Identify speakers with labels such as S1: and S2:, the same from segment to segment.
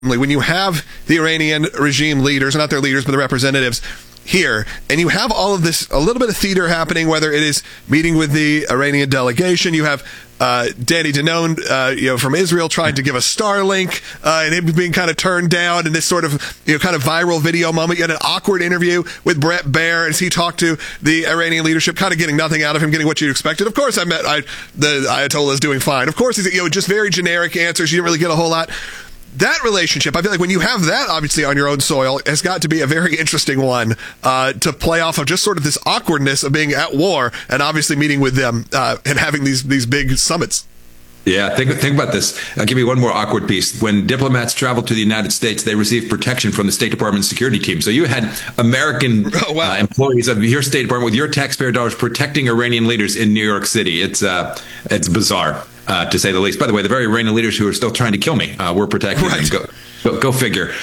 S1: when you have the Iranian regime leaders, not their leaders, but the representatives here, and you have all of this, a little bit of theater happening, whether it is meeting with the Iranian delegation, you have Danny Danon, from Israel trying to give a Starlink, and him being kind of turned down in this sort of, kind of viral video moment. You had an awkward interview with Bret Baier as he talked to the Iranian leadership, kind of getting nothing out of him, getting what you'd expected. Of course, the Ayatollah is doing fine. Of course, he's, just very generic answers. You didn't really get a whole lot. That relationship, I feel like when you have that obviously on your own soil, has got to be a very interesting one to play off of just sort of this awkwardness of being at war and obviously meeting with them and having these big summits.
S2: Yeah, think about this. I'll give you one more awkward piece. When diplomats travel to the United States, they receive protection from the State Department security team. So you had American employees of your State Department with your taxpayer dollars protecting Iranian leaders in New York City. It's bizarre. To say the least. By the way, the very Iranian leaders who are still trying to kill me, we're protecting them. Go figure.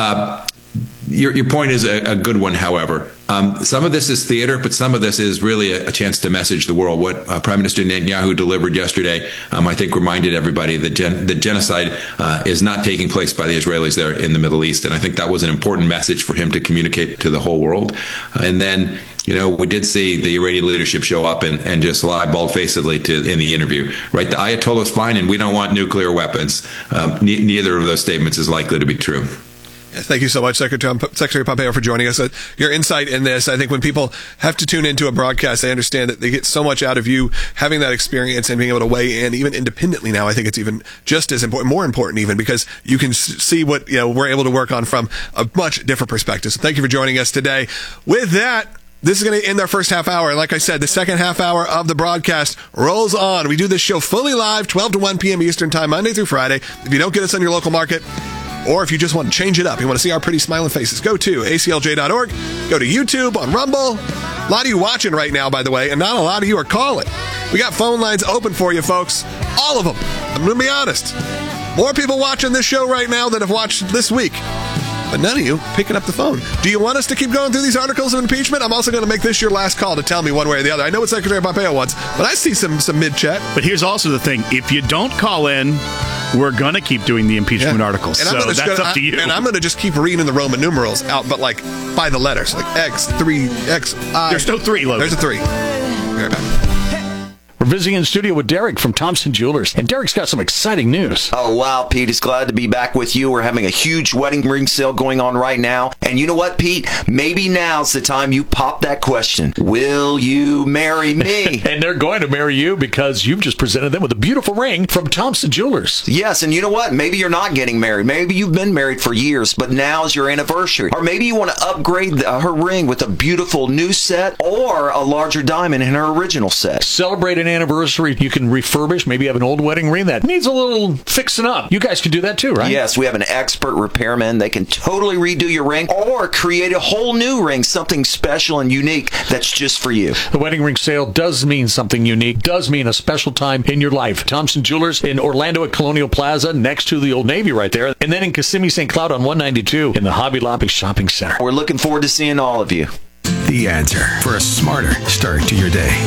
S2: Your point is a good one, however. Some of this is theater, but some of this is really a chance to message the world. What Prime Minister Netanyahu delivered yesterday, I think, reminded everybody that genocide is not taking place by the Israelis there in the Middle East. And I think that was an important message for him to communicate to the whole world. And then, we did see the Iranian leadership show up and just lie bald-facedly in the interview, right? The Ayatollah's fine and we don't want nuclear weapons. Neither of those statements is likely to be true.
S1: Thank you so much, Secretary Pompeo, for joining us. Your insight in this, I think when people have to tune into a broadcast, they understand that they get so much out of you having that experience and being able to weigh in even independently now. I think it's even just as important, more important even, because you can see what we're able to work on from a much different perspective. So thank you for joining us today. With that, this is going to end our first half hour. Like I said, the second half hour of the broadcast rolls on. We do this show fully live, 12 to 1 p.m. Eastern Time, Monday through Friday. If you don't get us on your local market, or if you just want to change it up, you want to see our pretty smiling faces, go to aclj.org, go to YouTube, on Rumble. A lot of you watching right now, by the way, and not a lot of you are calling. We got phone lines open for you, folks. All of them. I'm going to be honest. More people watching this show right now than have watched this week. But none of you picking up the phone. Do you want us to keep going through these articles of impeachment? I'm also going to make this your last call to tell me one way or the other. I know what Secretary Pompeo wants, but I see some mid-chat.
S3: But here's also the thing. If you don't call in, we're going to keep doing the impeachment articles.
S1: And
S3: so that's up to you.
S1: And I'm going to just keep reading the Roman numerals out, but like by the letters. Like X, 3, X, I.
S3: There's no 3, Logan.
S1: There's a 3. Be right back.
S4: We're visiting in the studio with Derek from Thompson Jewelers, and Derek's got some exciting news.
S5: Oh, wow, Pete. It's glad to be back with you. We're having a huge wedding ring sale going on right now. And you know what, Pete? Maybe now's the time you pop that question. Will you marry me?
S4: And they're going to marry you because you've just presented them with a beautiful ring from Thompson Jewelers.
S5: Yes, and you know what? Maybe you're not getting married. Maybe you've been married for years, but now is your anniversary. Or maybe you want to upgrade her ring with a beautiful new set or a larger diamond in her original set.
S4: Celebrate an anniversary. You can refurbish, maybe you have an old wedding ring that needs a little fixing up. You guys can do that too, right?
S5: Yes, we have an expert repairman. They can totally redo your ring or create a whole new ring, something special and unique that's just for you.
S4: The wedding ring sale does mean something unique, does mean a special time in your life. Thompson Jewelers in Orlando at Colonial Plaza next to the Old Navy right there, and then in Kissimmee St. Cloud on 192 in the Hobby Lobby Shopping Center.
S5: We're looking forward to seeing all of you.
S6: The answer for a smarter start to your day.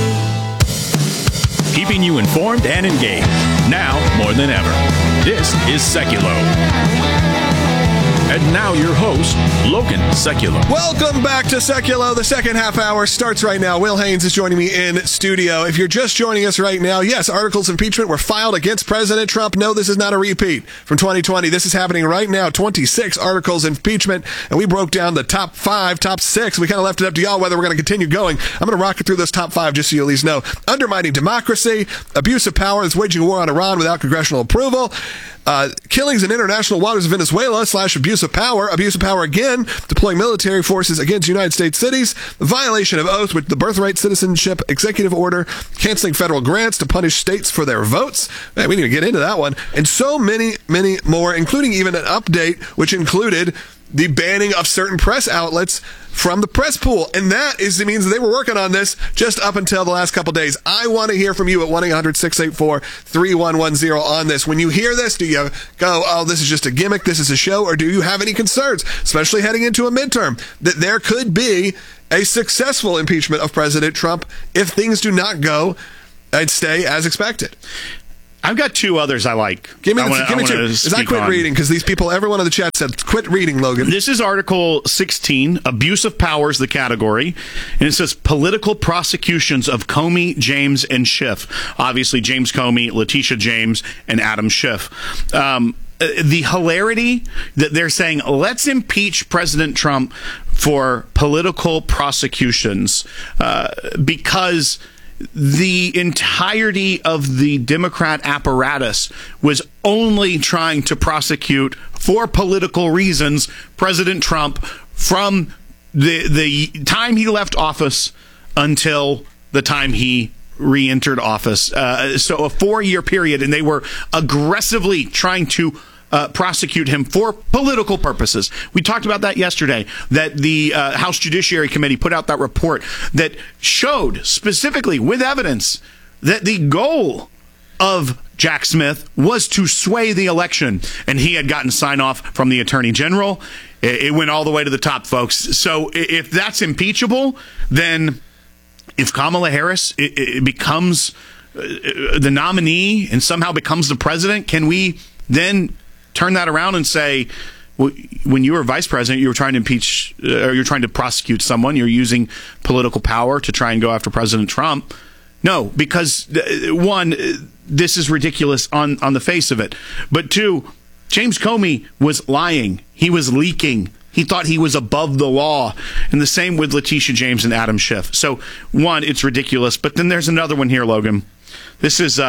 S3: Keeping you informed and engaged. Now more than ever. This is Seculo. And now your host, Logan Sekulow.
S1: Welcome back to Sekulow. The second half hour starts right now. Will Haynes is joining me in studio. If you're just joining us right now, yes, articles of impeachment were filed against President Trump. No, this is not a repeat from 2020. This is happening right now. 26 articles of impeachment, and we broke down the top 5, top 6. We kind of left it up to y'all whether we're going to continue going. I'm going to rocket through those top 5 just so you at least know. Undermining democracy, abuse of power that's waging war on Iran without congressional approval, killings in international waters of Venezuela / abuse of power again, deploying military forces against United States cities, violation of oath with the birthright citizenship executive order, canceling federal grants to punish states for their votes. Man, we need to get into that one. And so many, many more, including even an update which included the banning of certain press outlets from the press pool. And that means they were working on this just up until the last couple days. I want to hear from you at 1-800-684-3110 on this. When you hear this, do you go, oh, this is just a gimmick, this is a show, or do you have any concerns, especially heading into a midterm, that there could be a successful impeachment of President Trump if things do not go and stay as expected?
S7: I've got two others I like.
S1: Give me two. As I quit reading, because these people, everyone in the chat said, quit reading, Logan.
S7: This is Article 16, Abuse of Powers, the category. And it says political prosecutions of Comey, James, and Schiff. Obviously, James Comey, Letitia James, and Adam Schiff. The hilarity that they're saying, let's impeach President Trump for political prosecutions because the entirety of the Democrat apparatus was only trying to prosecute for political reasons President Trump from the time he left office until the time he re-entered office. So a 4-year period, and they were aggressively trying to prosecute him for political purposes. We talked about that yesterday, that the House Judiciary Committee put out that report that showed specifically with evidence that the goal of Jack Smith was to sway the election, and he had gotten sign-off from the Attorney General. It went all the way to the top, folks. So if that's impeachable, then if Kamala Harris it becomes the nominee and somehow becomes the president, can we then turn that around and say, when you were vice president, you were trying to impeach or you're trying to prosecute someone, you're using political power to try and go after President Trump? No, because one, this is ridiculous on the face of it. But two, James Comey was lying. He was leaking. He thought he was above the law. And the same with Letitia James and Adam Schiff. So one, it's ridiculous. But then there's another one here, Logan. This is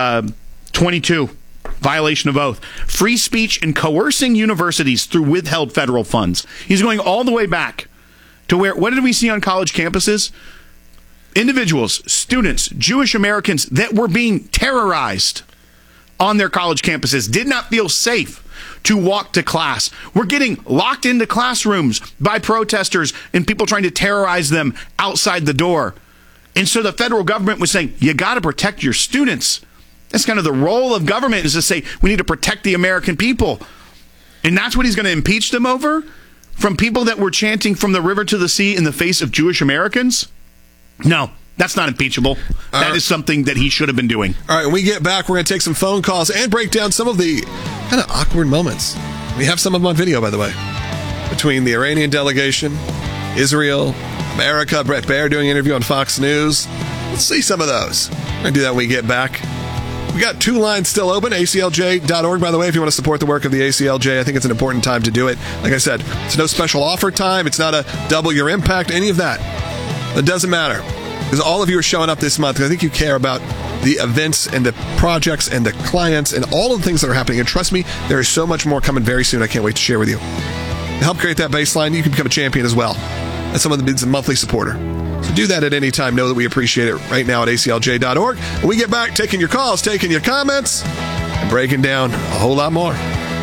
S7: 22. Violation of oath. Free speech and coercing universities through withheld federal funds. He's going all the way back to where, what did we see on college campuses? Individuals, students, Jewish Americans that were being terrorized on their college campuses, did not feel safe to walk to class. We're getting locked into classrooms by protesters and people trying to terrorize them outside the door. And so the federal government was saying, you got to protect your students. That's kind of the role of government, is to say, we need to protect the American people. And that's what he's going to impeach them over? From people that were chanting from the river to the sea in the face of Jewish Americans? No, that's not impeachable. That is something that he should have been doing.
S1: All right, when we get back, we're going to take some phone calls and break down some of the kind of awkward moments. We have some of them on video, by the way, between the Iranian delegation, Israel, America, Brett Baer doing an interview on Fox News. Let's see some of those. We're going to do that when we get back. We got 2 lines still open, aclj.org, by the way, if you want to support the work of the ACLJ. I think it's an important time to do it. Like I said, it's no special offer time. It's not a double your impact, any of that. It doesn't matter, because all of you are showing up this month. I think you care about the events and the projects and the clients and all of the things that are happening. And trust me, there is so much more coming very soon. I can't wait to share with you. To help create that baseline, you can become a champion as well. That's someone that is a monthly supporter. So do that at any time. Know that we appreciate it right now at aclj.org. When we get back, taking your calls, taking your comments, and breaking down a whole lot more.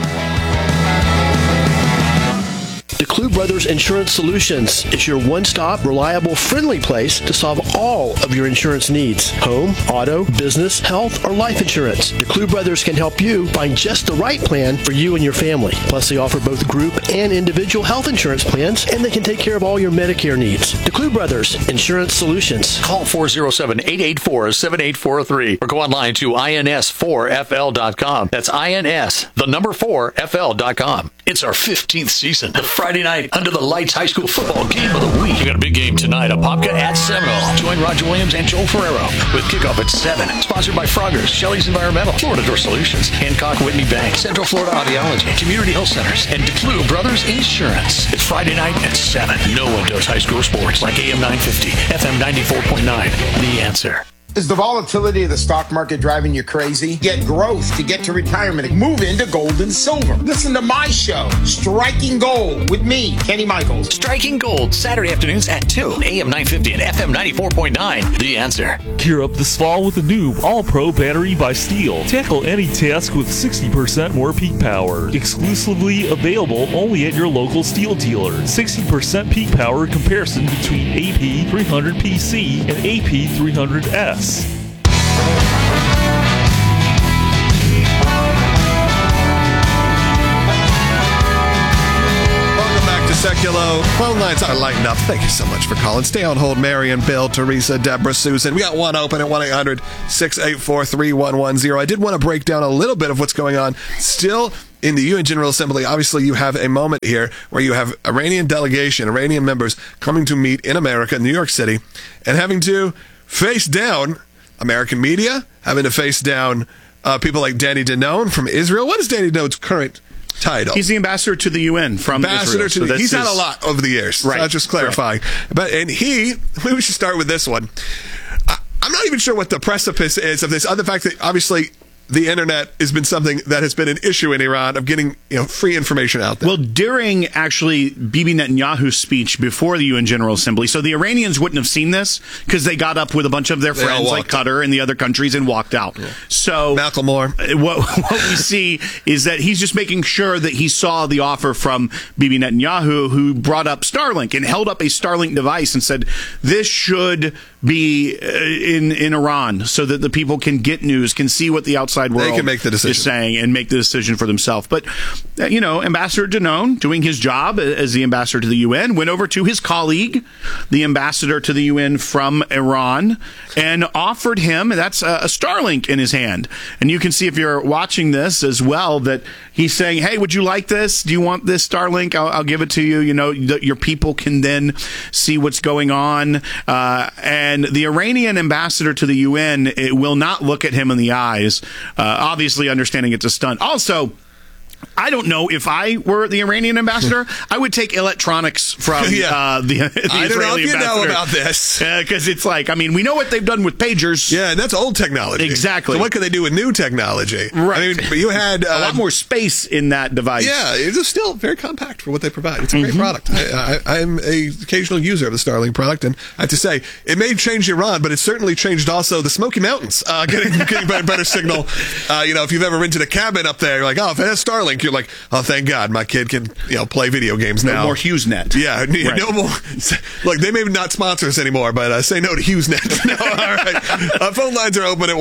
S8: DeClue Brothers Insurance Solutions is your one-stop, reliable, friendly place to solve all of your insurance needs. Home, auto, business, health, or life insurance. DeClue Brothers can help you find just the right plan for you and your family. Plus, they offer both group and individual health insurance plans, and they can take care of all your Medicare needs. DeClue Brothers Insurance Solutions.
S4: Call 407-884-7843 or go online to ins4fl.com. That's INS, the number 4fl.com. It's our 15th season. The Friday night Under the Lights High School football game of the week. We got a big game tonight. Apopka at Seminole. Join Roger Williams and Joel Ferrero with kickoff at 7. Sponsored by Froggers, Shelley's Environmental, Florida Door Solutions, Hancock Whitney Bank, Central Florida Audiology, Community Health Centers, and DeClue Brothers Insurance. It's Friday night at 7. No one does high school sports like AM 950, FM 94.9. The Answer.
S9: Is the volatility of the stock market driving you crazy? Get growth to get to retirement. Move into gold and silver. Listen to my show, Striking Gold, with me, Kenny Michaels.
S4: Striking Gold, Saturday afternoons at 2, AM 950 and FM 94.9. The Answer.
S10: Gear up this fall with the new All-Pro battery by Steel. Tackle any task with 60% more peak power. Exclusively available only at your local Steel dealer. 60% peak power comparison between AP300PC and AP300S.
S1: Seculo. Phone lines are lighting up. Thank you so much for calling. Stay on hold, Marion, Bill, Teresa, Deborah, Susan. We got one open at 1-800-684-3110. I did want to break down a little bit of what's going on still in the UN General Assembly. Obviously, you have a moment here where you have Iranian delegation, Iranian members coming to meet in America, New York City, and having to face down American media, having to face down people like Danny Danon from Israel. What is Danny Danon's current title?
S7: He's the ambassador to the UN from Israel.
S1: He's had a lot over the years. Right. So that's just clarifying. Right. We should start with this one. I'm not even sure what the precipice is of this, other fact that obviously the internet has been something that has been an issue in Iran of getting free information out there.
S7: Well, during actually Bibi Netanyahu's speech before the UN General Assembly, so the Iranians wouldn't have seen this because they got up with a bunch of their friends like Qatar and the other countries and walked out. Yeah. So
S1: Macklemore.
S7: What we see is that he's just making sure that he saw the offer from Bibi Netanyahu, who brought up Starlink and held up a Starlink device and said, this should be in Iran so that the people can get news, can see what the outside world
S1: they can make the decision.
S7: Is saying and make the decision for themselves. But, Ambassador Danon, doing his job as the ambassador to the UN, went over to his colleague, the ambassador to the UN from Iran, and offered him, that's a Starlink in his hand. And you can see if you're watching this as well, that he's saying, hey, would you like this? Do you want this Starlink? I'll give it to you. Your people can then see what's going on. And the Iranian ambassador to the UN will not look at him in the eyes, obviously understanding it's a stunt. Also, I don't know if I were the Iranian ambassador, I would take electronics from the Israeli ambassador. I don't know if you know
S1: about this.
S7: Because it's like, we know what they've done with pagers.
S1: Yeah, and that's old technology.
S7: Exactly.
S1: So what could they do with new technology?
S7: Right.
S1: But you had
S7: a lot more space in that device.
S1: Yeah, it's still very compact for what they provide. It's a great product. I'm an occasional user of the Starlink product, and I have to say, it may change Iran, but it certainly changed also the Smoky Mountains, getting better signal. If you've ever rented a cabin up there, you're like, oh, if it has Starlink, you're like, oh, thank God, my kid can play video games now.
S7: No more HughesNet.
S1: Yeah, right. No more. Look, they may not sponsor us anymore, but say no to HughesNet. No, all right. Phone lines are open at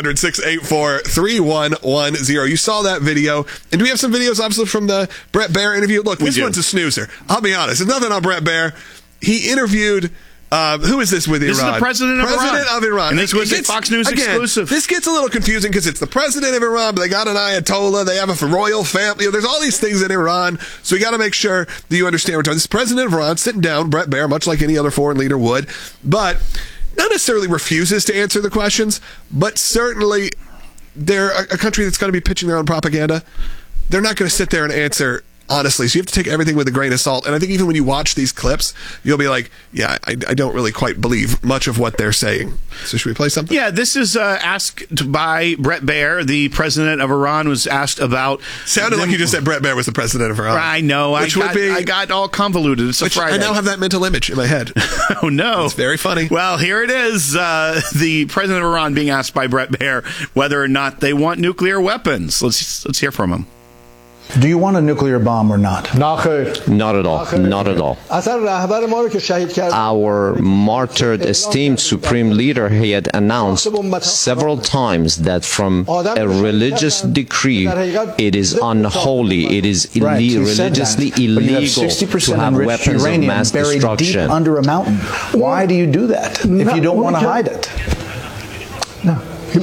S1: 1-800-684-3110. You saw that video, and do we have some videos obviously from the Bret Baier interview? Look, this one's a snoozer. I'll be honest. There's nothing on Bret Baier. He interviewed. Who is this with Iran?
S7: This is the president of Iran.
S1: And
S7: this was a Fox News exclusive.
S1: This gets a little confusing because it's the president of Iran, but they got an Ayatollah. They have a royal family. There's all these things in Iran. So we got to make sure that you understand what we're talking. This is the president of Iran sitting down, Bret Baier, much like any other foreign leader would, but not necessarily refuses to answer the questions, but certainly they're a country that's going to be pitching their own propaganda. They're not going to sit there and answer honestly. So you have to take everything with a grain of salt. And I think even when you watch these clips, you'll be like, yeah, I don't really quite believe much of what they're saying. So should we play something?
S7: Yeah, this is asked by Bret Baier. The president of Iran was asked about...
S1: Sounded like you just said Bret Baier was the president of Iran.
S7: I know. I got all convoluted. It's a Friday.
S1: I now have that mental image in my head.
S7: Oh, no.
S1: It's very funny.
S7: Well, here it is. The president of Iran being asked by Bret Baier whether or not they want nuclear weapons. Let's hear from him.
S11: Do you want a nuclear bomb or not?
S12: Not at all. Not at all. Our martyred, esteemed supreme leader, he had announced several times that from a religious decree, it is unholy, it is religiously illegal to have weapons of mass destruction.
S11: Deep under a mountain. Why do you do that if you don't want to hide it?
S12: No.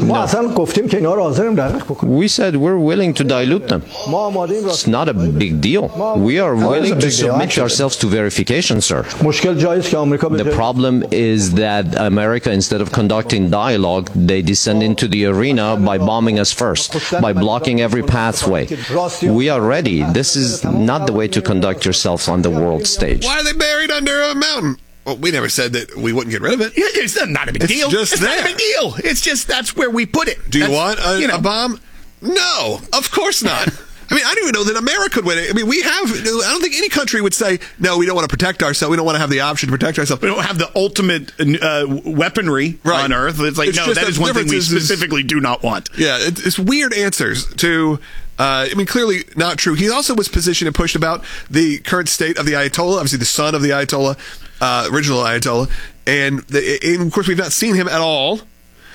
S12: We said we're willing to dilute them. It's not a big deal. We are willing to submit ourselves to verification, sir. The problem is that America, instead of conducting dialogue, they descend into the arena by bombing us first, by blocking every pathway. We are ready. This is not the way to conduct yourself on the world stage.
S1: Why are they buried under a mountain? Well, we never said that we wouldn't get rid of it.
S7: Yeah, it's not a big deal.
S1: It's
S7: not a big deal. It's just that's where we put it.
S1: Do you want a bomb? No, of course not. I don't even know that America would win it. I don't think any country would say, no, we don't want to protect ourselves. We don't want to have the option to protect ourselves.
S7: We don't have the ultimate weaponry on Earth. It's like, no, that is one thing we specifically do not want.
S1: Yeah, it's weird answers to... clearly not true. He also was positioned and pushed about the current state of the Ayatollah, obviously the son of the Ayatollah, original Ayatollah, and of course we've not seen him at all.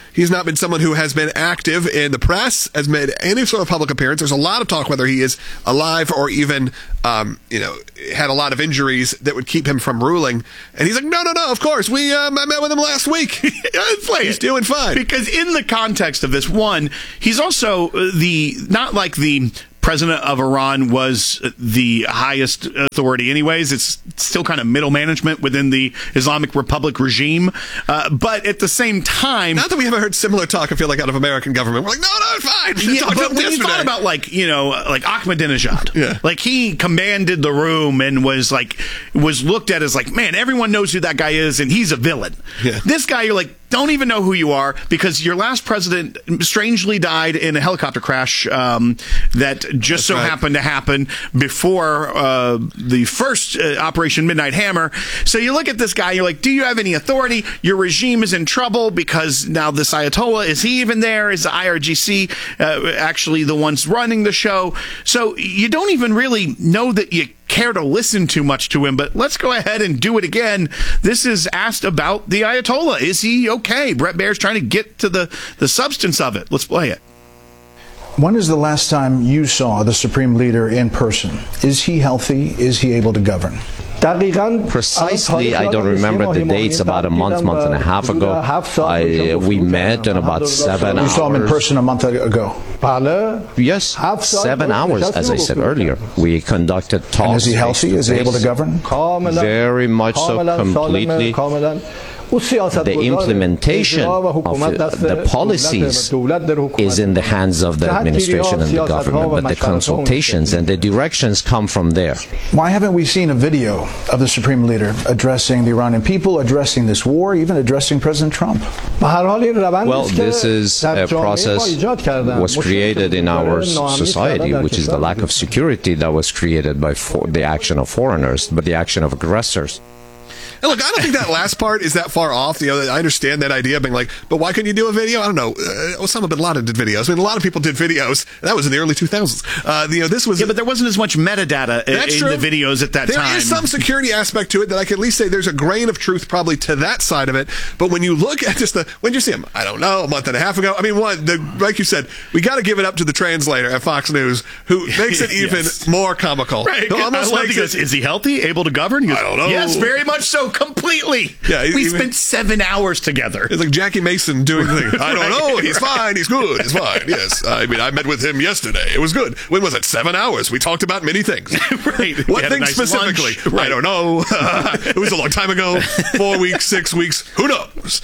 S1: He's not been someone who has been active in the press, has made any sort of public appearance. There's a lot of talk whether he is alive or even, had a lot of injuries that would keep him from ruling. And he's like, no, of course. I met with him last week. He's doing fine.
S7: Because in the context of this, one, he's also not like the president of Iran was the highest authority anyways. It's still kind of middle management within the Islamic Republic regime. But at the same time...
S1: Not that we haven't heard similar talk, I feel like, out of American government. We're like, no, it's fine.
S7: Yeah, but when you thought about, like Ahmadinejad, like he commanded the room and was looked at as like, man, everyone knows who that guy is and he's a villain. Yeah. This guy, you're like, don't even know who you are because your last president strangely died in a helicopter crash that just so happened to happen before the first Operation Midnight Hammer. So you look at this guy, you're like, do you have any authority? Your regime is in trouble because now this Ayatollah, is he even there? Is the IRGC actually the ones running the show? So you don't even really know that you care to listen too much to him, but let's go ahead and do it again. This is asked about the Ayatollah. Is he okay? Brett Baer's trying to get to the substance of it. Let's play it.
S11: When is the last time you saw the Supreme Leader in person? Is he healthy? Is he able to govern?
S12: Precisely, I don't remember the dates. About a month and a half ago, we met in about 7 hours.
S11: You saw him in person a month ago?
S12: Yes, 7 hours, as I said earlier. We conducted talks.
S11: And is he healthy? Is he able to govern?
S12: Very much so, completely. The implementation of the policies is in the hands of the administration and the government, but the consultations and the directions come from there.
S11: Why haven't we seen a video of the Supreme Leader addressing the Iranian people, addressing this war, even addressing President Trump?
S12: Well, this is a process that was created in our society, which is the lack of security that was created by the action of foreigners, but the action of aggressors.
S1: And look, I don't think that last part is that far off. I understand that idea of being like, but why couldn't you do a video? I don't know. Osama bin Laden did videos. I mean, a lot of people did videos. That was in the early 2000s. This was...
S7: Yeah, but there wasn't as much metadata in the videos at that time.
S1: There is some security aspect to it that I can at least say there's a grain of truth probably to that side of it. But when you look at just when did you see him? I don't know, a month and a half ago. I mean, like you said, we got to give it up to the translator at Fox News who makes it even more comical.
S7: Right. Is he healthy? Able to govern? He goes,
S1: I don't know.
S7: Yes, very much so. Completely. Yeah, we spent 7 hours together.
S1: It's like Jackie Mason doing things. I don't know. He's fine. He's good. He's fine. Yes. I mean, I met with him yesterday. It was good. When was it? 7 hours. We talked about many things.
S7: Right.
S1: What things specifically? Right. I don't know. It was a long time ago. 4 weeks, 6 weeks. Who knows?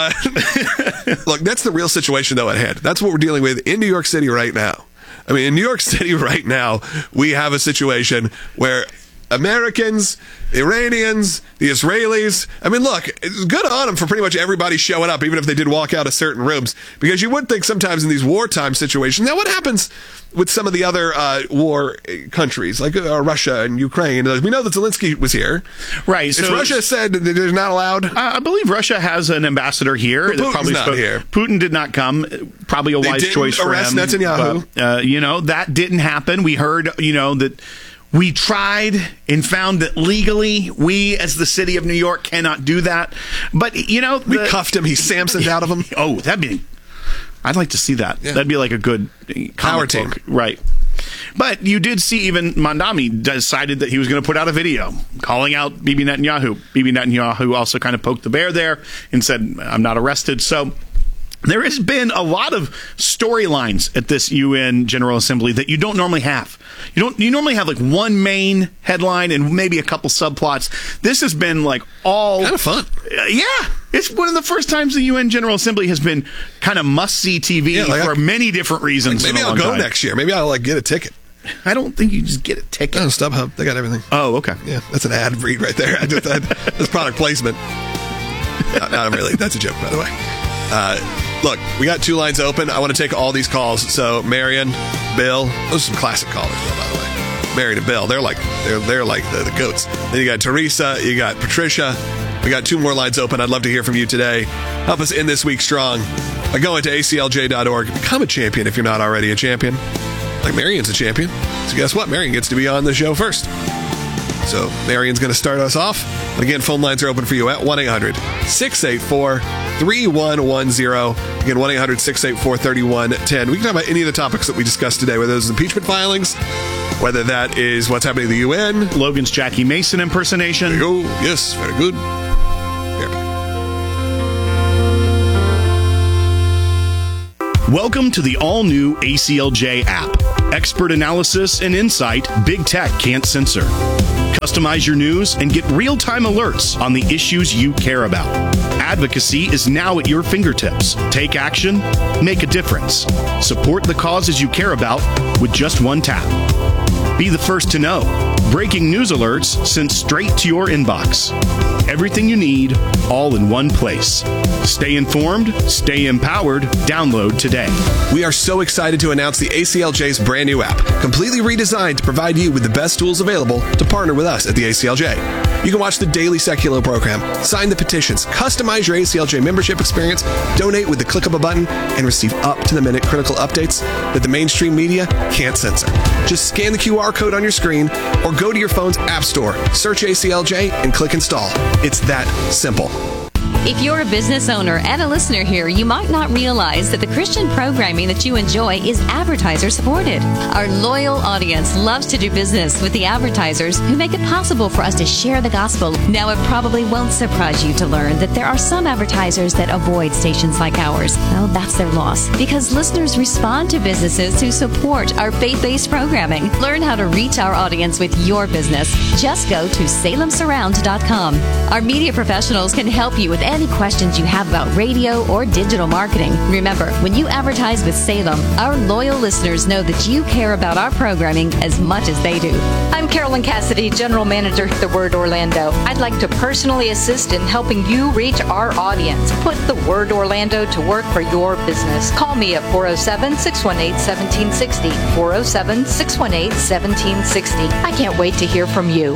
S1: Look, that's the real situation, though, at hand. That's what we're dealing with in New York City right now. I mean, in New York City right now, we have a situation where Americans, Iranians, the Israelis. I mean, look, it's good on them for pretty much everybody showing up, even if they did walk out of certain rooms. Because you would think sometimes in these wartime situations, now what happens with some of the other war countries, like Russia and Ukraine? We know that Zelensky was here.
S7: Right.
S1: So Russia said that they're not allowed?
S7: I believe Russia has an ambassador here.
S1: Putin's not here.
S7: Putin did not come. Probably a wise choice for him.
S1: Arrest Netanyahu.
S7: But, that didn't happen. We heard, that... We tried and found that legally, we as the city of New York cannot do that. But, we
S1: cuffed him. He Samsoned out of him.
S7: Oh, I'd like to see that. Yeah. That'd be like a good
S1: power team.
S7: Right. But you did see even Mandami decided that he was going to put out a video calling out Bibi Netanyahu. Bibi Netanyahu also kind of poked the bear there and said, I'm not arrested. So there has been a lot of storylines at this UN General Assembly that you don't normally have. You normally have like one main headline and maybe a couple subplots. This has been like all
S1: kind of fun.
S7: Yeah. It's one of the first times the UN General Assembly has been kind of must-see TV for many different reasons.
S1: Maybe I'll go next year. Maybe I'll get a ticket.
S7: I don't think you just get a ticket.
S1: No, StubHub. They got everything.
S7: Oh, okay.
S1: Yeah, that's an ad read right there. That's product placement. Not really. That's a joke, by the way. Look, we got 2 lines open. I want to take all these calls. So, Marion, Bill, those are some classic callers, by the way. Marion and Bill, they're like the goats. Then you got Teresa, you got Patricia. We got 2 more lines open. I'd love to hear from you today. Help us end this week strong by going to aclj.org. Become a champion if you're not already a champion. Like Marion's a champion. So guess what? Marion gets to be on the show first. So Marion's going to start us off. But again, phone lines are open for you at 1-800-684-3110. Again, 1-800-684-3110. We can talk about any of the topics that we discussed today, whether those impeachment filings, whether that is what's happening in the UN.
S7: Logan's Jackie Mason impersonation.
S1: There you go. Yes, very good.
S7: Welcome to the all-new ACLJ app. Expert analysis and insight Big Tech can't censor. Customize your news and get real-time alerts on the issues you care about. Advocacy is now at your fingertips. Take action, make a difference. Support the causes you care about with just one tap. Be the first to know. Breaking news alerts sent straight to your inbox. Everything you need, all in one place. Stay informed, stay empowered. Download today.
S1: We are so excited to announce the ACLJ's brand new app, completely redesigned to provide you with the best tools available to partner with us at the ACLJ. You can watch the daily Seculo program, sign the petitions, customize your ACLJ membership experience, donate with the click of a button, and receive up-to-the-minute critical updates that the mainstream media can't censor. Just scan the QR code on your screen or go to your phone's app store, search ACLJ, and click install. It's that simple.
S13: If you're a business owner and a listener here, you might not realize that the Christian programming that you enjoy is advertiser supported. Our loyal audience loves to do business with the advertisers who make it possible for us to share the gospel. Now, it probably won't surprise you to learn that there are some advertisers that avoid stations like ours. Well, that's their loss, because listeners respond to businesses who support our faith-based programming. Learn how to reach our audience with your business. Just go to salemsurround.com. Our media professionals can help you with any questions you have about radio or digital marketing. Remember, when you advertise with Salem, our loyal listeners know that you care about our programming as much as they do.
S14: I'm Carolyn Cassidy, General Manager at The Word Orlando. I'd like to personally assist in helping you reach our audience. Put The Word Orlando to work for your business. Call me at 407-618-1760. 407-618-1760. I can't wait to hear from you.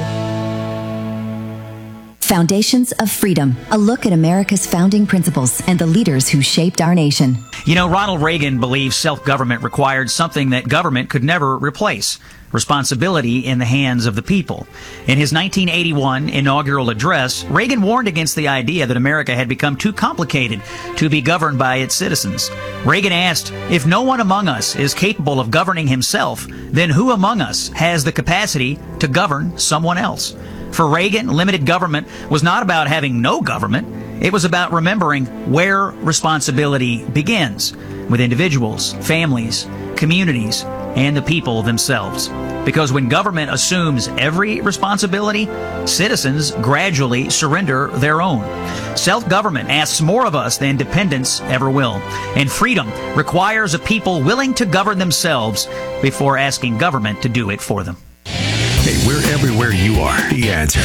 S15: Foundations of Freedom, a look at America's founding principles and the leaders who shaped our nation.
S16: You know, Ronald Reagan believed self-government required something that government could never replace: responsibility in the hands of the people. In his 1981 inaugural address, Reagan warned against the idea that America had become too complicated to be governed by its citizens. Reagan asked, if no one among us is capable of governing himself, then who among us has the capacity to govern someone else? For Reagan, limited government was not about having no government. It was about remembering where responsibility begins, with individuals, families, communities, and the people themselves. Because when government assumes every responsibility, citizens gradually surrender their own. Self-government asks more of us than dependence ever will. And freedom requires a people willing to govern themselves before asking government to do it for them.
S6: Hey, we're everywhere you are. The Answer.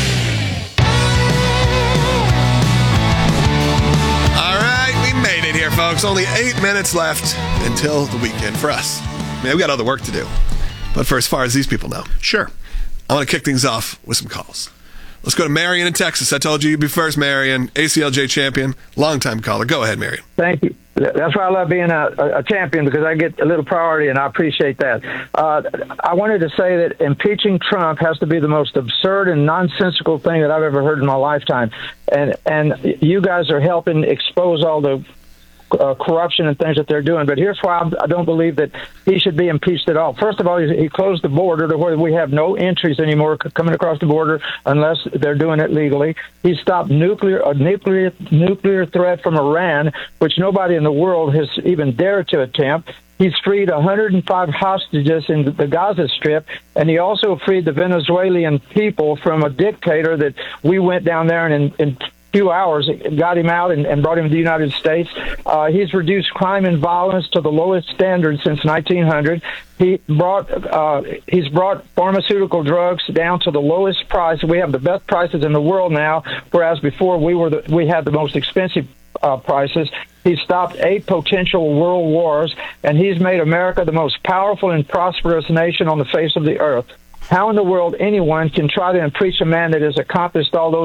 S1: All right, we made it here, folks. Only 8 minutes left until the weekend for us. Man, we got other work to do. But for as far as these people know.
S7: Sure. I
S1: want to kick things off with some calls. Let's go to Marion in Texas. I told you you'd be first, Marion. ACLJ champion, longtime caller. Go ahead, Marion.
S17: Thank you. That's why I love being a champion, because I get a little priority, and I appreciate that. I wanted to say that impeaching Trump has to be the most absurd and nonsensical thing that I've ever heard in my lifetime. And you guys are helping expose all the corruption and things that they're doing. But here's why I don't believe that he should be impeached at all. First of all, he closed the border to where we have no entries anymore coming across the border unless they're doing it legally. He stopped nuclear threat from Iran, which nobody in the world has even dared to attempt. He's freed 105 hostages in the Gaza Strip, and he also freed the Venezuelan people from a dictator that we went down there and in few hours got him out and brought him to the United States. He's reduced crime and violence to the lowest standard since 1900. He's brought pharmaceutical drugs down to the lowest price. We have the best prices in the world now, whereas before we had the most expensive prices. He stopped 8 potential world wars, and he's made America the most powerful and prosperous nation on the face of the earth. How in the world anyone can try to impeach a man that has accomplished all those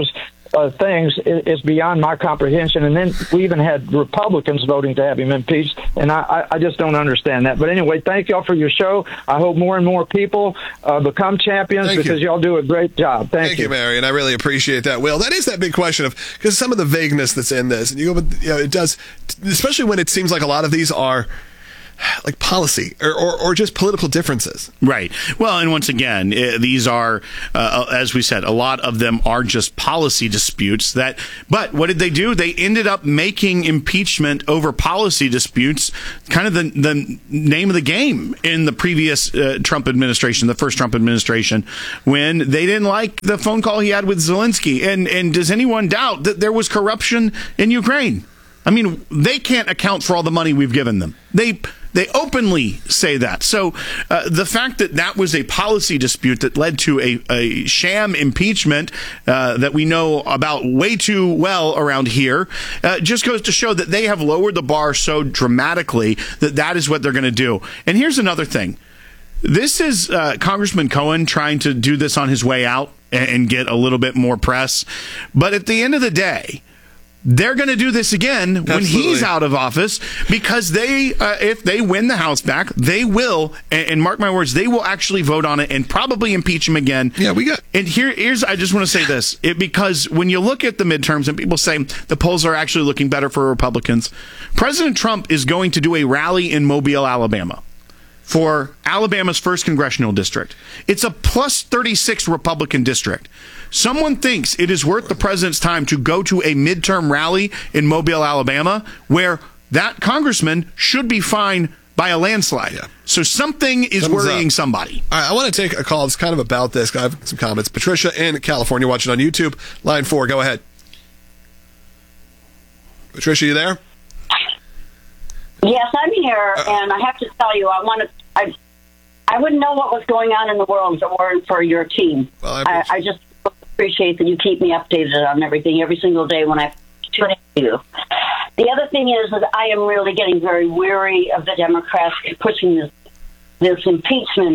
S17: things is beyond my comprehension. And then we even had Republicans voting to have him impeached, and I just don't understand that. But anyway, thank y'all for your show. I hope more and more people become champions because y'all do a great job. Thank you,
S1: Mary, and I really appreciate that, Will. That is that big question of, because some of the vagueness that's in this, and you go, but it does, especially when it seems like a lot of these are like policy or just political differences.
S7: Right. Well, and once again, these are, as we said, a lot of them are just policy disputes but what did they do? They ended up making impeachment over policy disputes kind of the name of the game in the previous Trump administration, the first Trump administration, when they didn't like the phone call he had with Zelensky. And does anyone doubt that there was corruption in Ukraine? I mean, they can't account for all the money we've given them. They openly say that. So the fact that was a policy dispute that led to a sham impeachment that we know about way too well around here just goes to show that they have lowered the bar so dramatically that is what they're going to do. And here's another thing. This is Congressman Cohen trying to do this on his way out and get a little bit more press. But at the end of the day, they're going to do this again when he's out of office, because if they win the House back, they will, and mark my words, they will actually vote on it and probably impeach him again.
S1: Yeah,
S7: And here's I just want to say this, because when you look at the midterms and people say the polls are actually looking better for Republicans, President Trump is going to do a rally in Mobile, Alabama, for Alabama's first congressional district. It's a plus 36 Republican district. Someone thinks it is worth the president's time to go to a midterm rally in Mobile, Alabama, where that congressman should be fine by a landslide. Yeah. So something is worrying somebody.
S1: All right, I want to take a call. It's kind of about this. I have some comments. Patricia in California watching on YouTube. Line 4, go ahead. Patricia, you there?
S18: Yes, I'm here, and I have to tell you, I wouldn't know what was going on in the world if it weren't for your team.
S1: Well,
S18: I just appreciate that you keep me updated on everything every single day when I tune into you. The other thing is that I am really getting very weary of the Democrats pushing this impeachment.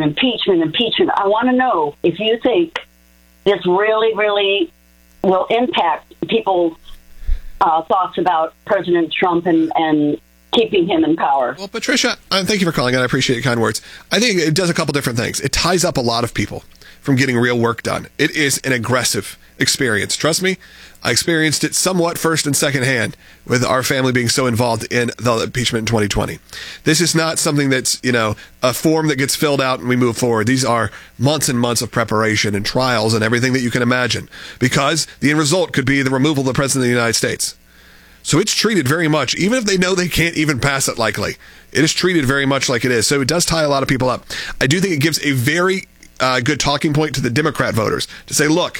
S18: I want to know if you think this really, really will impact people's thoughts about President Trump and keeping him in power.
S1: Well, Patricia, thank you for calling, and I appreciate your kind words. I think it does a couple different things. It ties up a lot of people from getting real work done. It is an aggressive experience. Trust me, I experienced it somewhat first and second hand with our family being so involved in the impeachment in 2020. This is not something that's, a form that gets filled out and we move forward. These are months and months of preparation and trials and everything that you can imagine, because the end result could be the removal of the President of the United States. So it's treated very much, even if they know they can't even pass it likely, it is treated very much like it is. So it does tie a lot of people up. I do think it gives a very good talking point to the Democrat voters to say, look,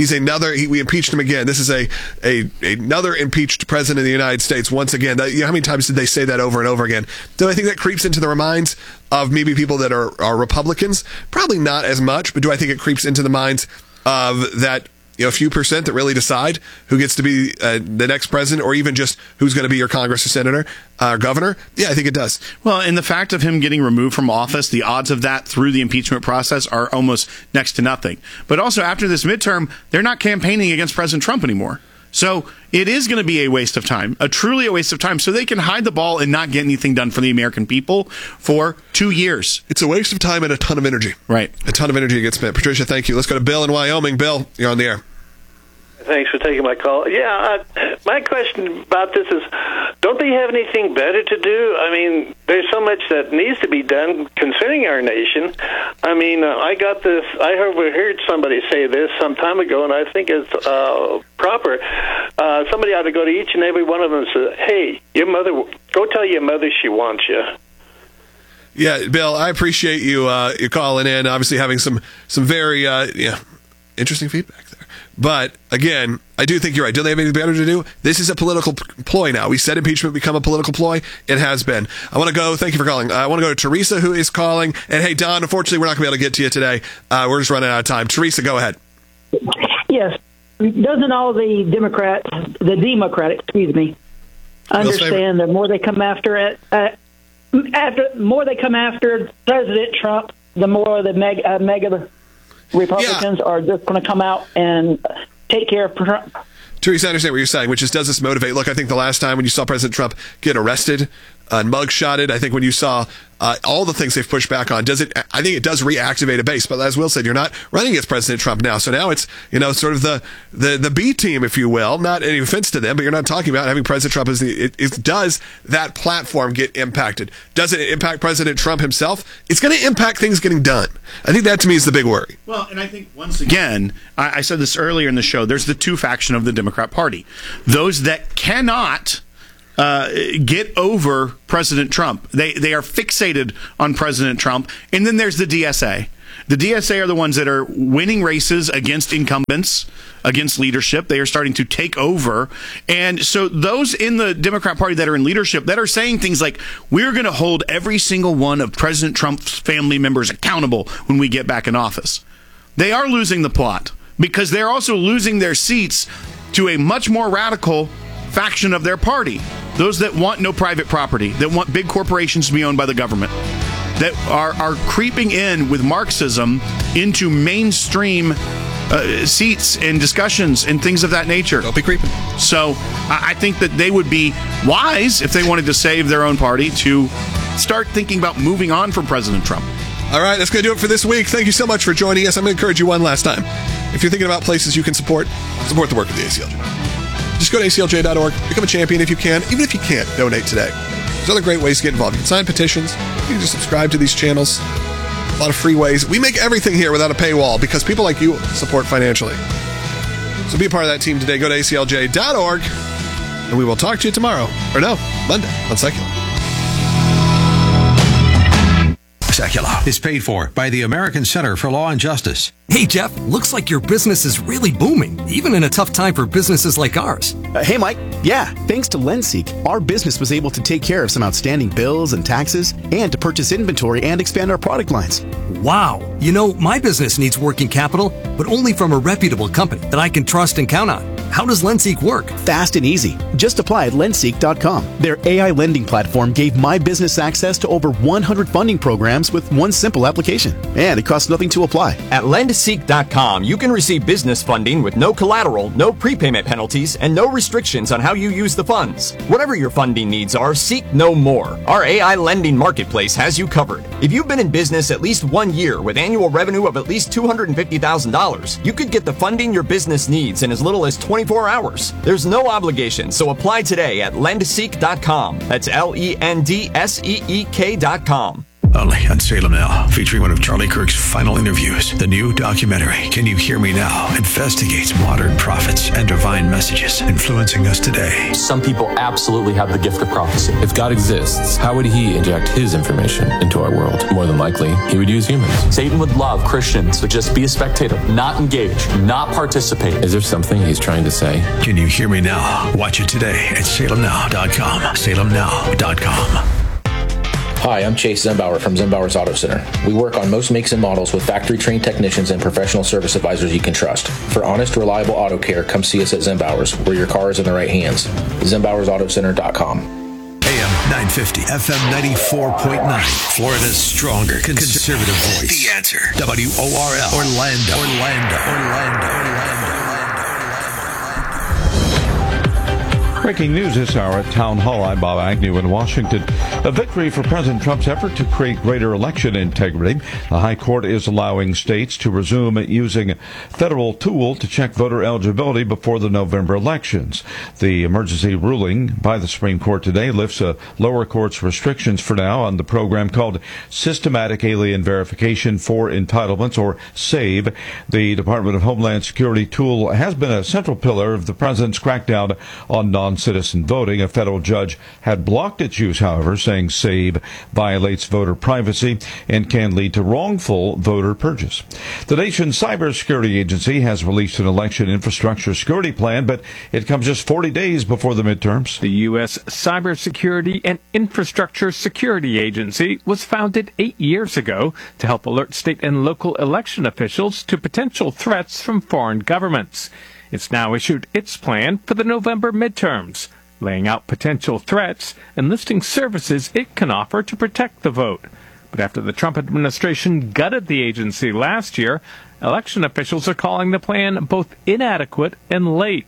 S1: we impeached him again. This is another impeached president of the United States once again. How many times did they say that over and over again? Do I think that creeps into their minds of maybe people that are Republicans? Probably not as much, but do I think it creeps into the minds of that a few percent that really decide who gets to be the next president, or even just who's going to be your Congress or senator or governor? Yeah, I think it does.
S7: Well, and the fact of him getting removed from office, the odds of that through the impeachment process are almost next to nothing. But also after this midterm, they're not campaigning against President Trump anymore. So it is going to be a waste of time, truly a waste of time, so they can hide the ball and not get anything done for the American people for 2 years.
S1: It's a waste of time and a ton of energy.
S7: Right.
S1: A ton of energy gets spent. Patricia, thank you. Let's go to Bill in Wyoming. Bill, you're on the air.
S19: Thanks for taking my call. Yeah, my question about this is, don't they have anything better to do? I mean, there's so much that needs to be done concerning our nation. I mean, I heard somebody say this some time ago, and I think it's proper. Somebody ought to go to each and every one of them and say, hey, go tell your mother she wants you.
S1: Yeah, Bill, I appreciate you calling in, obviously having some very interesting feedback there. But again, I do think you're right. Do they have anything better to do? This is a political ploy now. We said impeachment become a political ploy. It has been. Thank you for calling. I want to go to Teresa, who is calling. And hey, Don, unfortunately, we're not going to be able to get to you today. We're just running out of time. Teresa, go ahead.
S20: Yes. Doesn't all the Democrats, understand the more they come after President Trump, the more the mega Republicans are just going to come out and take care of Trump.
S1: Teresa, I understand what you're saying, which is, does this motivate? Look, I think the last time when you saw President Trump get arrested and mugshotted, I think when you saw all the things they've pushed back on, I think it does reactivate a base. But as Will said, you're not running against President Trump now. So now it's, sort of the B team, if you will. Not any offense to them, but you're not talking about having President Trump as does that platform get impacted? Does it impact President Trump himself? It's going to impact things getting done. I think that to me is the big worry.
S7: Well, and I think once again, I said this earlier in the show, there's the two factions of the Democrat Party. Those that cannot get over President Trump. They are fixated on President Trump. And then there's the DSA. The DSA are the ones that are winning races against incumbents, against leadership. They are starting to take over. And so those in the Democrat Party that are in leadership that are saying things like, we're going to hold every single one of President Trump's family members accountable when we get back in office. They are losing the plot because they're also losing their seats to a much more radical faction of their party. Those that want no private property, that want big corporations to be owned by the government, that are creeping in with Marxism into mainstream seats and discussions and things of that nature.
S1: Don't be creeping.
S7: So I think that they would be wise, if they wanted to save their own party, to start thinking about moving on from President Trump.
S1: All right, that's going to do it for this week. Thank you so much for joining us. I'm going to encourage you one last time. If you're thinking about places you can support the work of the ACLJ. Just go to aclj.org, become a champion if you can. Even if you can't, donate today. There's other great ways to get involved. You can sign petitions. You can just subscribe to these channels. A lot of free ways. We make everything here without a paywall because people like you support financially. So be a part of that team today. Go to aclj.org, and we will talk to you tomorrow. Or no, Monday on Secular.
S6: Secular is paid for by the American Center for Law and Justice.
S21: Hey, Jeff, looks like your business is really booming, even in a tough time for businesses like ours.
S22: Hey, Mike. Yeah, thanks to LendSeek, our business was able to take care of some outstanding bills and taxes and to purchase inventory and expand our product lines.
S21: Wow. You know, my business needs working capital, but only from a reputable company that I can trust and count on. How does LendSeek work?
S22: Fast and easy. Just apply at lendseek.com. Their AI lending platform gave my business access to over 100 funding programs with one simple application. And it costs nothing to apply.
S23: At lendseek.com, you can receive business funding with no collateral, no prepayment penalties, and no restrictions on how you use the funds. Whatever your funding needs are, seek no more. Our AI lending marketplace has you covered. If you've been in business at least 1 year with annual revenue of at least $250,000, you could get the funding your business needs in as little as 24 hours. There's no obligation, so apply today at lendseek.com. That's LENDSEEK.com.
S6: Only on Salem Now, featuring one of Charlie Kirk's final interviews. The new documentary, Can You Hear Me Now?, investigates modern prophets and divine messages influencing us today.
S24: Some people absolutely have the gift of prophecy. If God exists, how would he inject his information into our world? More than likely, he would use humans. Satan would love Christians to just be a spectator, not engage, not participate. Is there something he's trying to say?
S6: Can You Hear Me Now? Watch it today at salemnow.com. salemnow.com.
S25: Hi, I'm Chase Zembauer from Zembauer's Auto Center. We work on most makes and models with factory-trained technicians and professional service advisors you can trust. For honest, reliable auto care, come see us at Zembauer's, where your car is in the right hands. Zembauer'sAutoCenter.com.
S6: AM 950, FM 94.9. Florida's stronger conservative voice. The Answer. WORL. Orlando.
S26: Breaking news this hour at Town Hall. I'm Bob Agnew in Washington. A victory for President Trump's effort to create greater election integrity. The High Court is allowing states to resume using a federal tool to check voter eligibility before the November elections. The emergency ruling by the Supreme Court today lifts a lower court's restrictions for now on the program called Systematic Alien Verification for Entitlements, or SAVE. The Department of Homeland Security tool has been a central pillar of the president's crackdown on non-citizen voting. A federal judge had blocked its use, however, saying SAVE violates voter privacy and can lead to wrongful voter purges. The nation's cybersecurity agency has released an election infrastructure security plan, but it comes just 40 days before the midterms.
S27: The U.S. Cybersecurity and Infrastructure Security Agency was founded 8 years ago to help alert state and local election officials to potential threats from foreign governments. It's now issued its plan for the November midterms, laying out potential threats and listing services it can offer to protect the vote. But after the Trump administration gutted the agency last year, election officials are calling the plan both inadequate and late.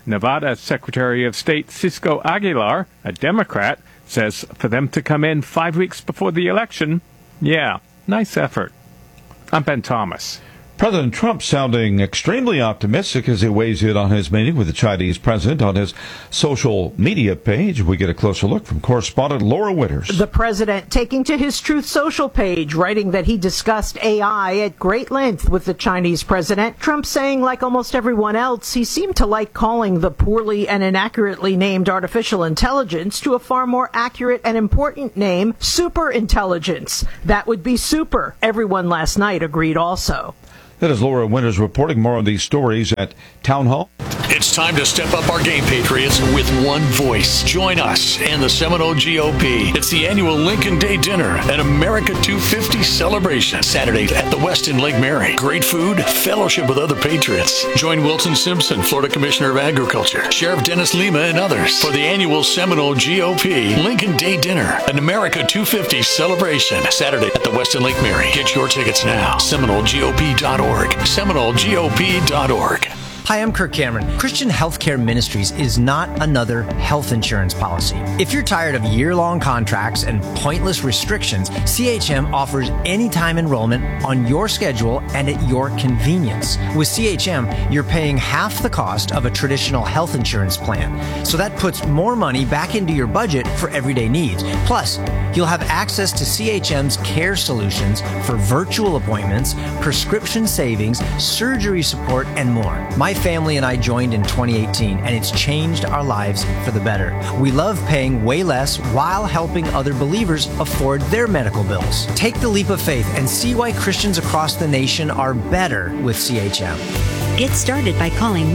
S27: Nevada Secretary of State Cisco Aguilar, a Democrat, says for them to come in 5 weeks before the election, yeah, nice effort. I'm Ben Thomas.
S26: President Trump sounding extremely optimistic as he weighs in on his meeting with the Chinese president on his social media page. We get a closer look from correspondent Laura Winters.
S2: The president taking to his Truth Social page, writing that he discussed AI at great length with the Chinese president. Trump saying, like almost everyone else, he seemed to like calling the poorly and inaccurately named artificial intelligence to a far more accurate and important name, super intelligence. That would be super. Everyone last night agreed also.
S26: That is Laura Winters reporting. More on these stories at Town Hall.
S6: It's time to step up our game, Patriots, with one voice. Join us and the Seminole GOP. It's the annual Lincoln Day Dinner and America 250 celebration. Saturday at the Westin Lake Mary. Great food, fellowship with other Patriots. Join Wilson Simpson, Florida Commissioner of Agriculture, Sheriff Dennis Lima, and others for the annual Seminole GOP Lincoln Day Dinner and America 250 celebration. Saturday at the Westin Lake Mary. Get your tickets now. SeminoleGOP.org. SeminoleGOP.org.
S3: Hi, I'm Kirk Cameron. Christian Healthcare Ministries is not another health insurance policy. If you're tired of year-long contracts and pointless restrictions, CHM offers anytime enrollment on your schedule and at your convenience. With CHM, you're paying half the cost of a traditional health insurance plan. So that puts more money back into your budget for everyday needs. Plus, you'll have access to CHM's care solutions for virtual appointments, prescription savings, surgery support, and more. My family and I joined in 2018, and it's changed our lives for the better. We love paying way less while helping other believers afford their medical bills. Take the leap of faith and see why Christians across the nation are better with CHM.
S4: Get started by calling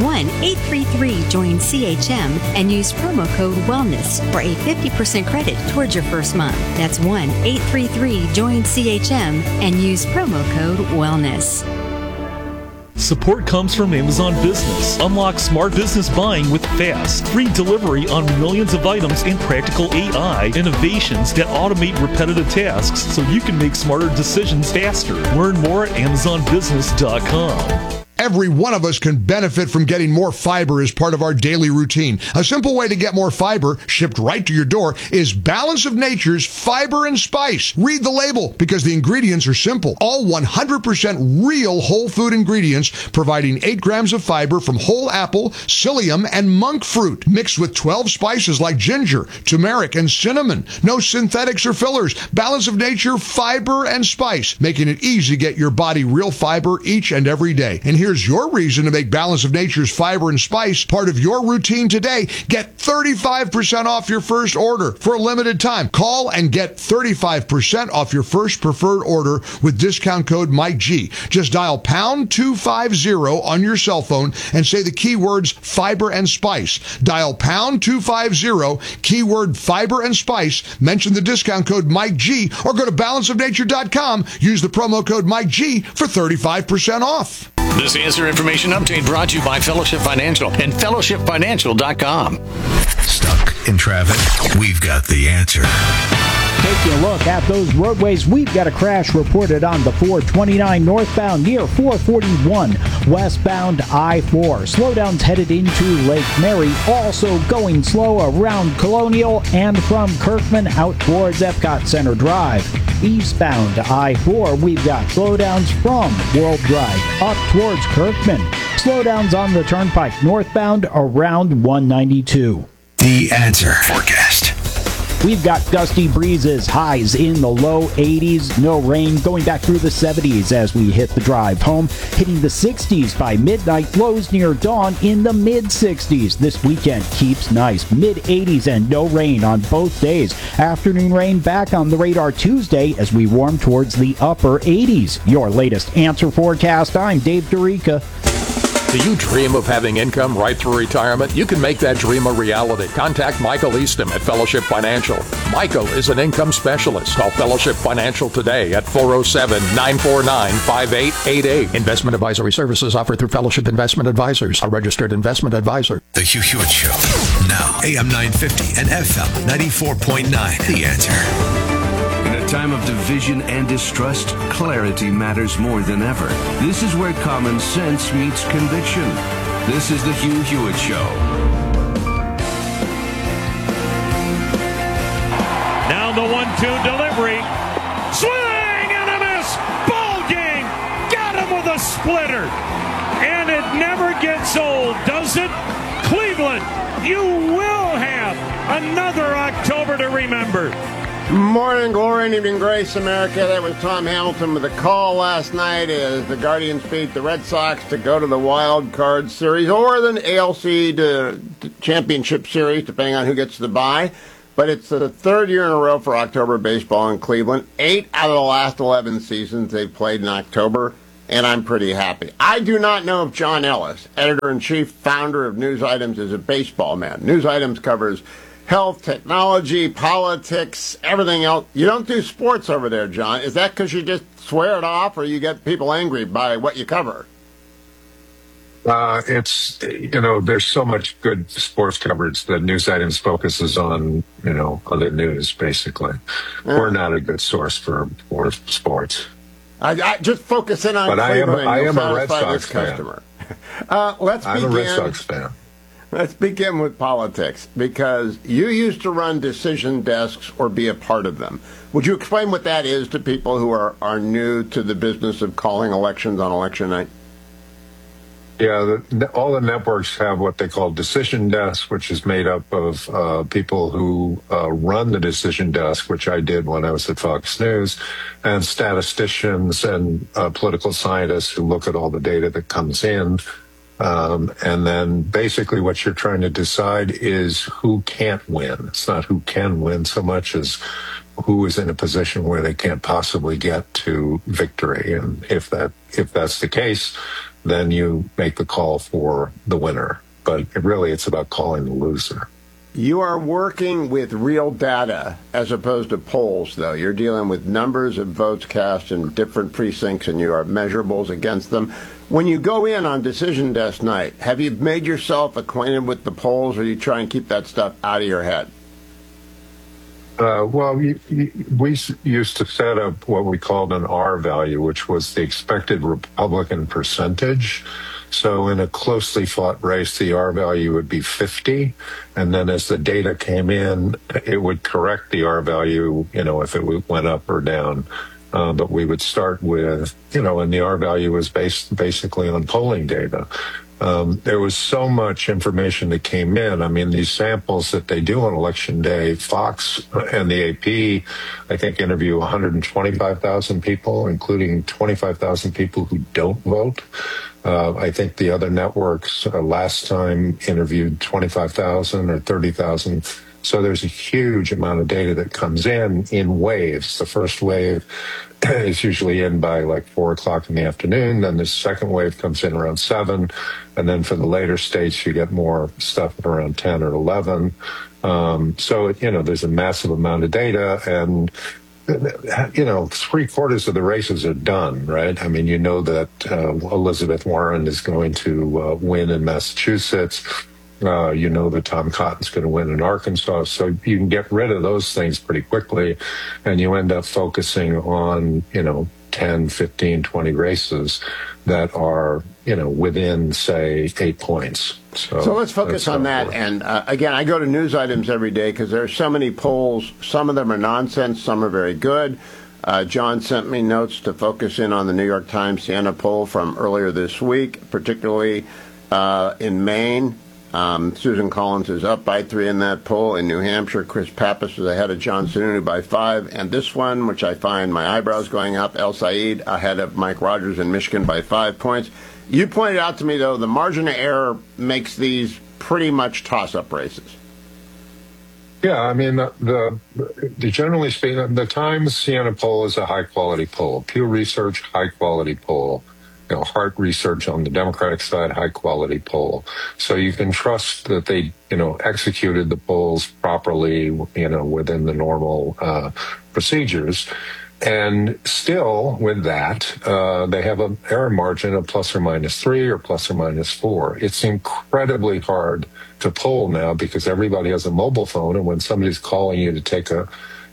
S4: 1-833-JOIN-CHM and use promo code WELLNESS for a 50% credit towards your first month. That's 1-833-JOIN-CHM and use promo code WELLNESS.
S5: Support comes from Amazon Business. Unlock smart business buying with fast, free delivery on millions of items and practical AI innovations that automate repetitive tasks so you can make smarter decisions faster. Learn more at AmazonBusiness.com.
S8: Every one of us can benefit from getting more fiber as part of our daily routine. A simple way to get more fiber shipped right to your door is Balance of Nature's Fiber and Spice. Read the label because the ingredients are simple. All 100% real whole food ingredients, providing 8 grams of fiber from whole apple, psyllium, and monk fruit, mixed with 12 spices like ginger, turmeric, and cinnamon. No synthetics or fillers. Balance of Nature Fiber and Spice, making it easy to get your body real fiber each and every day. And here's your reason to make Balance of Nature's Fiber and Spice part of your routine today. Get 35% off your first order for a limited time. Call and get 35% off your first preferred order with discount code MikeG. Just dial pound 250 on your cell phone and say the keywords fiber and spice. Dial pound 250, keyword fiber and spice, mention the discount code MikeG, or go to balanceofnature.com. Use the promo code MikeG for 35% off.
S6: This Answer Information Update brought to you by Fellowship Financial and fellowshipfinancial.com. Stuck in traffic? We've got the answer.
S9: Taking a look at those roadways, we've got a crash reported on the 429 northbound near 441 westbound I-4. Slowdowns headed into Lake Mary, also going slow around Colonial and from Kirkman out towards Epcot Center Drive. Eastbound I-4, we've got slowdowns from World Drive up towards Kirkman. Slowdowns on the Turnpike northbound around 192.
S6: The Answer Forecast.
S9: We've got gusty breezes, highs in the low 80s, no rain, going back through the 70s as we hit the drive home, hitting the 60s by midnight, lows near dawn in the mid-60s. This weekend keeps nice, mid-80s and no rain on both days. Afternoon rain back on the radar Tuesday as we warm towards the upper 80s. Your latest Answer Forecast, I'm Dave Dorica.
S10: Do you dream of having income right through retirement? You can make that dream a reality. Contact Michael Eastham at Fellowship Financial. Michael is an income specialist. Call Fellowship Financial today at 407-949-5888. Investment advisory services offered through Fellowship Investment Advisors, a registered investment advisor.
S6: The Hugh Hewitt Show. Now, AM 950 and FM 94.9. The Answer.
S28: In a time of division and distrust, clarity matters more than ever. This is where common sense meets conviction. This is the Hugh Hewitt Show.
S11: Now the 1-2 delivery. Swing and a miss. Ball game. Got him with a splitter. And it never gets old, does it? Cleveland, you will have another October to remember.
S12: Morning glory and evening grace, America. That was Tom Hamilton with a call last night as the Guardians beat the Red Sox to go to the Wild Card Series or the ALC to Championship Series, depending on who gets the bye. But it's the third year in a row for October baseball in Cleveland. 8 out of the last 11 seasons they've played in October, and I'm pretty happy. I do not know if John Ellis, editor-in-chief, founder of News Items, is a baseball man. News Items covers health, technology, politics, everything else. You don't do sports over there, John. Is that because you just swear it off or you get people angry by what you cover?
S13: It's, there's so much good sports coverage that News Items focuses on, other news, basically. Yeah. We're not a good source for sports.
S12: I just focus in on Cleveland.
S13: I am a Red Sox fan.
S12: I'm
S13: a Red Sox fan.
S12: Let's begin with politics, because you used to run decision desks or be a part of them. Would you explain what that is to people who are new to the business of calling elections on election night?
S13: Yeah, all the networks have what they call decision desks, which is made up of people who run the decision desk, which I did when I was at Fox News, and statisticians and political scientists who look at all the data that comes in. And then basically what you're trying to decide is who can't win. It's not who can win so much as who is in a position where they can't possibly get to victory. And if that's the case, then you make the call for the winner. But really, it's about calling the loser.
S12: You are working with real data as opposed to polls, though. You're dealing with numbers of votes cast in different precincts, and you are measurables against them. When you go in on decision desk night, have you made yourself acquainted with the polls, or do you try and keep that stuff out of your head?
S13: We used to set up what we called an R value, which was the expected Republican percentage. So in a closely fought race, the R value would be 50. And then as the data came in, it would correct the R value, if it went up or down. But we would start with, and the R value was based basically on polling data. There was so much information that came in. I mean, these samples that they do on Election Day, Fox and the AP, I think, interview 125,000 people, including 25,000 people who don't vote. I think the other networks last time interviewed 25,000 or 30,000. So there's a huge amount of data that comes in waves. The first wave is usually in by like 4 o'clock in the afternoon. Then the second wave comes in around 7. And then for the later states, you get more stuff at around 10 or 11. So, there's a massive amount of data. And, 3/4 of the races are done, right? I mean, that Elizabeth Warren is going to win in Massachusetts. That Tom Cotton's going to win in Arkansas. So you can get rid of those things pretty quickly, and you end up focusing on, 10, 15, 20 races that are, within, say, 8 points. So
S12: let's focus on that. And again, I go to News Items every day because there are so many polls. Some of them are nonsense. Some are very good. John sent me notes to focus in on the New York Times Siena poll from earlier this week, particularly in Maine. Susan Collins is up by 3 in that poll. In New Hampshire, Chris Pappas is ahead of John Sununu by 5. And this one, which I find my eyebrows going up, El Said ahead of Mike Rogers in Michigan by 5 points. You pointed out to me, though, the margin of error makes these pretty much toss-up races.
S13: Yeah, I mean, the generally speaking, the Times Siena poll is a high-quality poll. Pew Research, high-quality poll. Hart Research on the Democratic side, high-quality poll. So you can trust that they, executed the polls properly, within the normal procedures. And still, with that, they have an error margin of plus or minus 3 or plus or minus 4. It's incredibly hard to poll now because everybody has a mobile phone, and when somebody's calling you to take a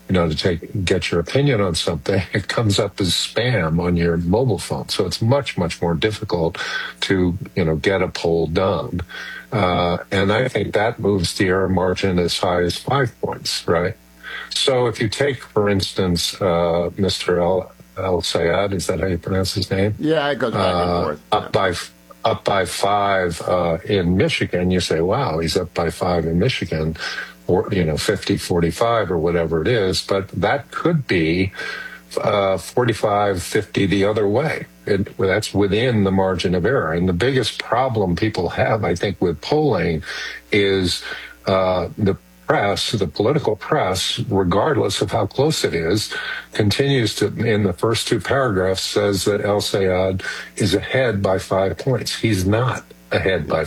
S13: to get your opinion on something, it comes up as spam on your mobile phone. So it's much, much more difficult to, get a poll done. And I think that moves the error margin as high as 5 points, right? So if you take, for instance, Mr. El-Sayed, is that how you pronounce his name?
S12: Yeah, it goes back and forth.
S13: Up by 5 in Michigan, you say, wow, he's up by 5 in Michigan, or 50-45 or whatever it is, but that could be 45-50 the other way. That's within the margin of error. And the biggest problem people have, I think, with polling is the press, the political press, regardless of how close it is, continues to, in the first 2 paragraphs, says that El-Sayed is ahead by 5 points. He's not ahead by